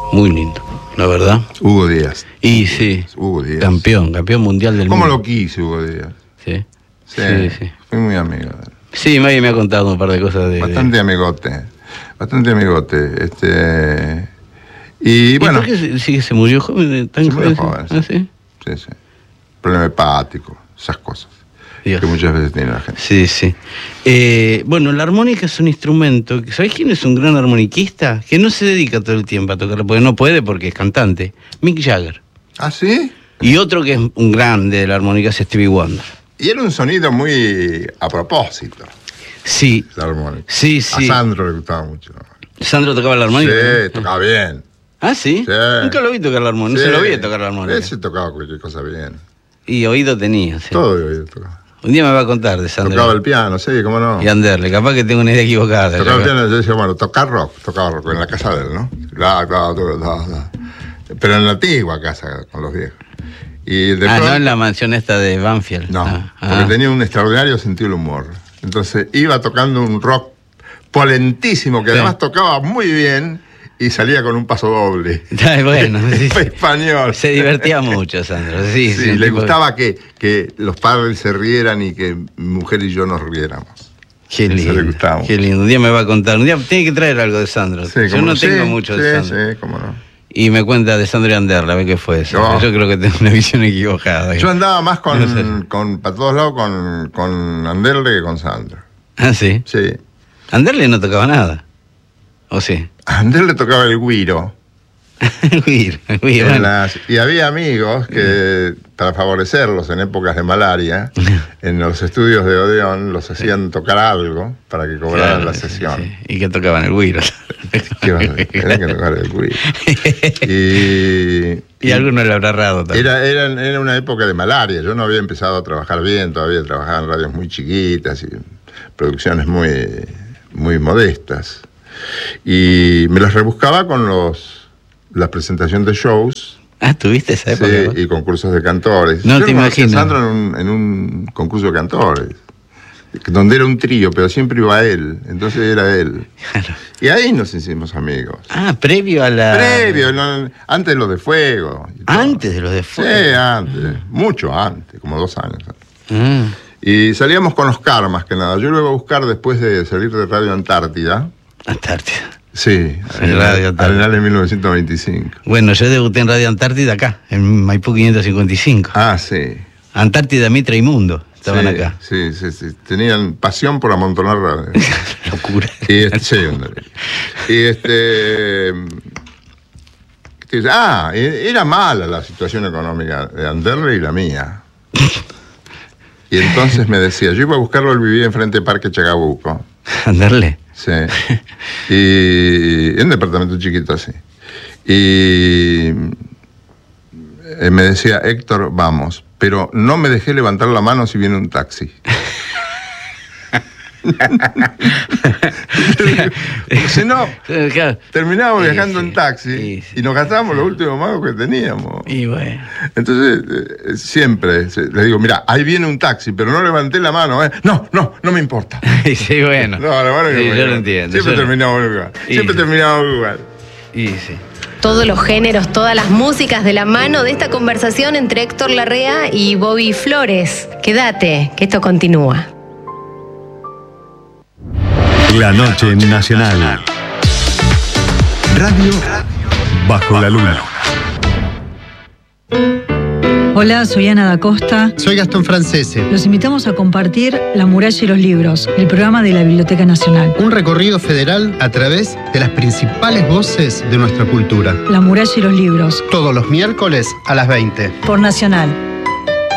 muy lindo, la verdad. Hugo Díaz. Y sí, Hugo Díaz. campeón mundial del mundo. ¿Cómo lo quise, Hugo Díaz? Sí. Sí. Sí. Fui muy amigo. Sí, me ha contado un par de cosas de... Bastante amigote. Y bueno... ¿Por qué se murió joven? Se murió joven. ¿Ah, sí? Sí. Problema hepático, esas cosas. Dios. Que muchas veces tiene la gente. Sí. Bueno, la armónica es un instrumento. ¿Sabés quién es un gran armoniquista? Que no se dedica todo el tiempo a tocarlo, porque no puede, porque es cantante. Mick Jagger. ¿Ah, sí? Y otro que es un grande de la armónica es Stevie Wonder. Y era un sonido muy a propósito. Sí. La armónica. Sí. A Sandro le gustaba mucho. ¿Sandro tocaba la armónica? Sí, tocaba bien. ¿Ah, sí? Nunca lo vi tocar la armónica. Sí. No se lo vi tocar la armónica. Ese tocaba cualquier cosa bien. Y oído tenía, sí. Todo de oído tocaba. Un día me va a contar de Sandro. Tocaba el piano, sí, cómo no. Y Anderle, capaz que tengo una idea equivocada. Tocaba el piano, yo decía, bueno, tocaba rock en la casa de él, ¿no? Pero en la antigua casa, con los viejos. Y de pronto, no en la mansión esta de Banfield. No, porque tenía un extraordinario sentido del humor. Entonces iba tocando un rock polentísimo, que además tocaba muy bien, y salía con un paso doble. Bueno, sí. Español. Se divertía mucho, Sandro. Sí, le gustaba que los padres se rieran y que mi mujer y yo nos riéramos. Qué lindo. Eso le gustaba. Qué lindo. Un día me va a contar. Un día tiene que traer algo de Sandro. Sí, yo no tengo mucho de Sandro. Sí, cómo no. Y me cuenta de Sandro y Anderle, a ver qué fue eso. No. Yo creo que tengo una visión equivocada. Yo andaba más para todos lados con Anderle que con Sandro. ¿Ah, sí? Sí. Anderle no tocaba nada. ¿O sí? Anderle tocaba el güiro. El güiro. Y había amigos que, para favorecerlos en épocas de malaria, en los estudios de Odeón los hacían tocar algo para que cobraran la sesión. Sí. Y que tocaban el güiro. Era que tocar el güiro. Y alguno le habrá errado también. Era una época de malaria. Yo no había empezado a trabajar bien, todavía trabajaba en radios muy chiquitas y producciones muy modestas. Y me las rebuscaba con la presentación de shows. Ah, ¿tuviste esa época? Sí, y concursos de cantores. No te imagino. Sandro en un concurso de cantores, donde era un trío, pero siempre iba él, entonces era él. Claro. Y ahí nos hicimos amigos. Ah, previo, antes de los de Fuego. ¿Antes de los de Fuego? Sí, antes, mucho antes, como 2 años. Y salíamos con los Karmas, que nada. Yo lo iba a buscar después de salir de Radio Antártida. Sí, Arenal en 1925. Bueno, yo debuté en Radio Antártida acá, en Maipú 555. Ah, sí. Antártida, Mitra y Mundo estaban acá. Sí. Tenían pasión por amontonar radio. Locura. Era mala la situación económica de Anderle y la mía. Y entonces me decía, yo iba a buscarlo, él vivía enfrente de Parque Chacabuco. ¿Anderle? Sí. Y en un departamento chiquito así. Y me decía, Héctor, vamos, pero no me dejé levantar la mano si viene un taxi. Si no, terminábamos viajando en taxi y nos gastábamos los últimos magos que teníamos. Y bueno. Entonces, siempre le digo, mira, ahí viene un taxi, pero no levanté la mano, ¿eh? No me importa. Sí, bueno. No, la mano sí, yo lo entiendo. Siempre terminamos igual. Y sí. Todos los géneros, todas las músicas de la mano de esta conversación entre Héctor Larrea y Bobby Flores. Quédate, que esto continúa. La noche nacional. Radio bajo la luna. Hola, soy Ana da Costa. Soy Gastón Francese. Los invitamos a compartir La Muralla y los Libros, el programa de la Biblioteca Nacional. Un recorrido federal a través de las principales voces de nuestra cultura. La Muralla y los Libros. Todos los miércoles a las 20. Por Nacional.